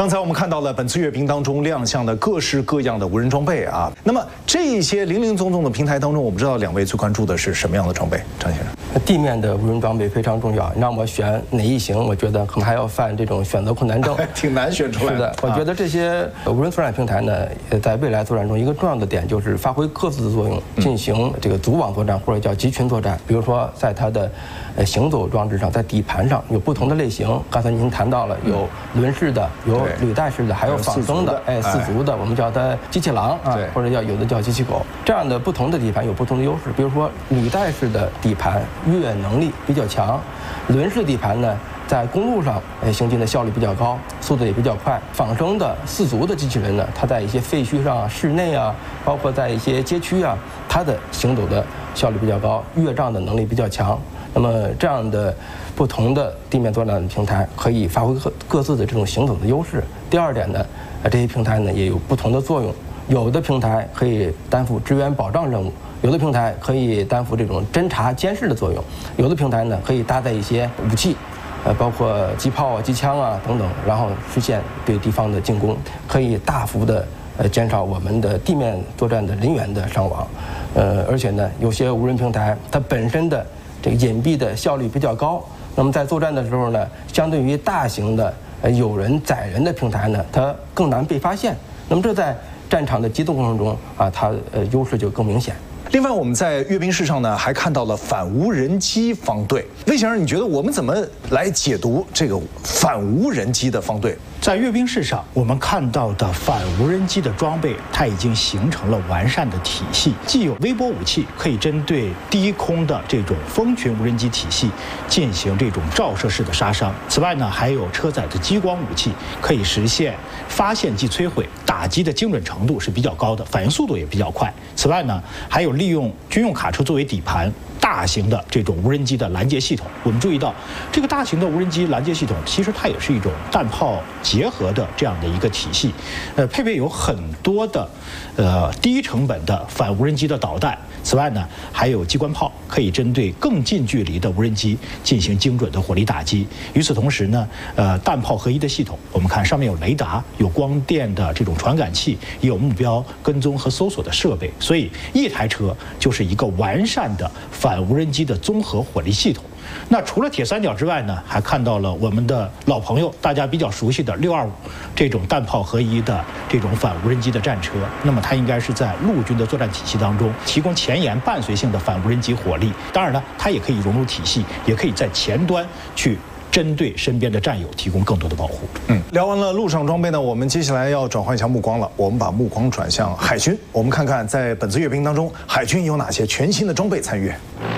刚才我们看到了本次阅兵当中亮相的各式各样的无人装备啊。那么这些零零总总的平台当中，我不知道两位最关注的是什么样的装备？张先生， 地面的无人装备非常重要。让我选哪一型，我觉得可能还要犯这种选择困难症， 挺难选出来的。 是的，我觉得这些无人作战平台呢，在未来作战中一个重要的点就是发挥各自的作用，进行这个组网作战或者叫集群作战。比如说，在它的行走装置上，在底盘上有不同的类型。刚才您谈到了有轮式的，有履带式的，还有仿生的，四足的，我们叫它机器狼啊，或者有的叫机器狗。这样的不同的底盘有不同的优势。比如说履带式的底盘越野能力比较强，轮式底盘呢，在公路上行进的效率比较高，速度也比较快。仿生的四足的机器人呢，它在一些废墟上、室内啊，包括在一些街区啊，它的行走的效率比较高，越障的能力比较强。那么这样的不同的地面作战的平台可以发挥各自的这种行走的优势。第二点呢，这些平台呢也有不同的作用。有的平台可以担负支援保障任务，有的平台可以担负这种侦察监视的作用，有的平台呢可以搭载一些武器，包括机炮啊、机枪啊等等，然后实现对敌方的进攻，可以大幅的减少我们的地面作战的人员的伤亡。而且呢，有些无人平台它本身的这个隐蔽的效率比较高，那么在作战的时候呢，相对于大型的有人载人的平台呢，它更难被发现。那么这在战场的机动过程中啊，它优势就更明显。 另外，我们在阅兵式上呢，还看到了反无人机方队。魏先生，你觉得我们怎么来解读这个反无人机的方队？ 在阅兵式上，我们看到的反无人机的装备，它已经形成了完善的体系，既有微波武器，可以针对低空的这种蜂群无人机体系进行这种照射式的杀伤。此外呢，还有车载的激光武器，可以实现发现即摧毁，打击的精准程度是比较高的，反应速度也比较快。此外呢，还有利用军用卡车作为底盘，大型的这种无人机的拦截系统。我们注意到，这个大型的无人机拦截系统，其实它也是一种弹炮结合的这样的一个体系，配备有很多的低成本的反无人机的导弹。此外呢，还有机关炮，可以针对更近距离的无人机进行精准的火力打击。与此同时呢，弹炮合一的系统，我们看上面有雷达，有光电的这种传感器，也有目标跟踪和搜索的设备，所以一台车就是一个完善的反无人机的综合火力系统。那除了铁三角之外呢，还看到了我们的老朋友，大家比较熟悉的625这种弹炮合一的这种反无人机的战车。那么它应该是在陆军的作战体系当中提供前沿伴随性的反无人机火力。当然呢，它也可以融入体系，也可以在前端去针对身边的战友提供更多的保护。 聊完了陆上装备呢，我们接下来要转换一下目光了。我们把目光转向海军，我们看看在本次阅兵当中，海军有哪些全新的装备参与。